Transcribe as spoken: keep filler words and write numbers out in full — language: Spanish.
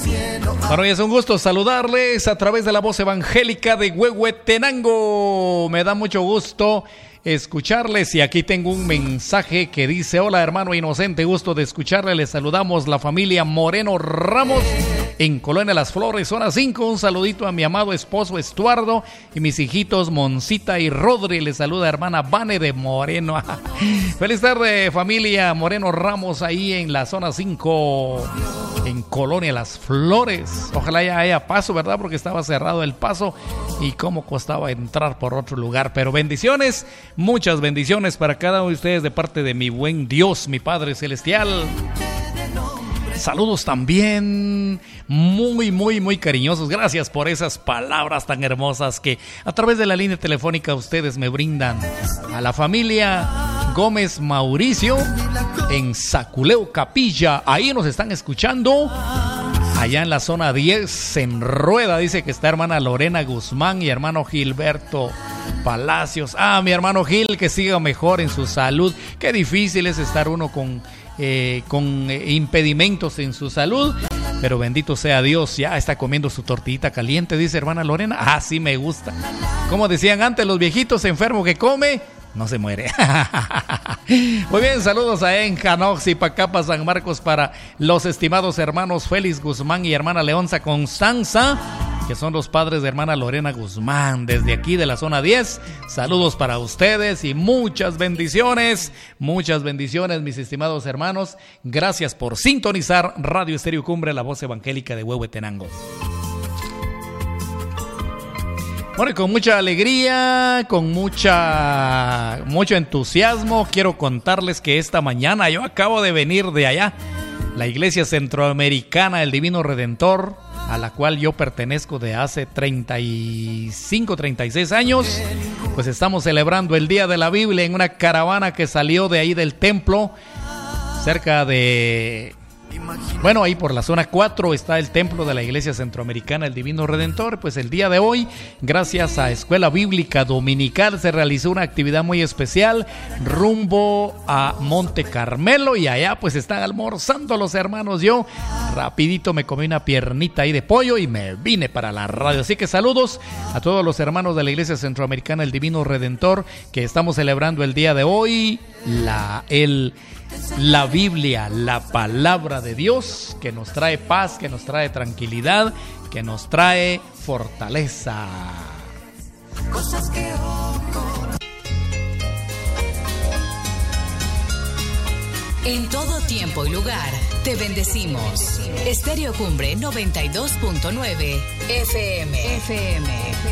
Bueno, y es un gusto saludarles a través de la voz evangélica de Huehuetenango. Me da mucho gusto escucharles y aquí tengo un mensaje que dice: hola hermano inocente, gusto de escucharle. Les saludamos la familia Moreno Ramos en Colonia Las Flores, zona cinco. Un saludito a mi amado esposo Estuardo y mis hijitos Moncita y Rodri. Les saluda hermana Vane de Moreno. Feliz tarde familia Moreno Ramos ahí en la zona cinco en Colonia Las Flores. Ojalá ya haya paso, ¿verdad? Porque estaba cerrado el paso y cómo costaba entrar por otro lugar. Pero bendiciones, muchas bendiciones para cada uno de ustedes de parte de mi buen Dios, mi Padre Celestial. Saludos también muy, muy, muy cariñosos. Gracias por esas palabras tan hermosas que a través de la línea telefónica ustedes me brindan. A la familia Gómez Mauricio en Saculeo Capilla, ahí nos están escuchando. Allá en la zona diez, en Rueda, dice que está hermana Lorena Guzmán y hermano Gilberto Palacios. Ah, mi hermano Gil, que siga mejor en su salud. Qué difícil es estar uno con, eh, con impedimentos en su salud. Pero bendito sea Dios, ya está comiendo su tortillita caliente, dice hermana Lorena. Ah, sí me gusta. Como decían antes los viejitos, enfermo que come no se muere. Muy bien, saludos a Enjanox y Pacapa, San Marcos, para los estimados hermanos Félix Guzmán y hermana Leonza Constanza, que son los padres de hermana Lorena Guzmán. Desde aquí de la zona diez, saludos para ustedes y muchas bendiciones, muchas bendiciones mis estimados hermanos. Gracias por sintonizar Radio Estéreo Cumbre, la voz evangélica de Huehuetenango. Bueno, y con mucha alegría, con mucha, mucho entusiasmo, quiero contarles que esta mañana yo acabo de venir de allá, la Iglesia Centroamericana del Divino Redentor, a la cual yo pertenezco de hace treinta y cinco, treinta y seis años. Pues estamos celebrando el Día de la Biblia en una caravana que salió de ahí del templo, cerca de... Bueno, ahí por la zona cuatro está el templo de la Iglesia Centroamericana del Divino Redentor. Pues el día de hoy, gracias a Escuela Bíblica Dominical, se realizó una actividad muy especial rumbo a Monte Carmelo, y allá pues están almorzando los hermanos. Yo rapidito me comí una piernita ahí de pollo y me vine para la radio. Así que saludos a todos los hermanos de la Iglesia Centroamericana del Divino Redentor, que estamos celebrando el día de hoy la el La Biblia, la palabra de Dios, que nos trae paz, que nos trae tranquilidad, que nos trae fortaleza. En todo tiempo y lugar, te bendecimos. Estéreo Cumbre noventa y dos punto nueve F M. F M.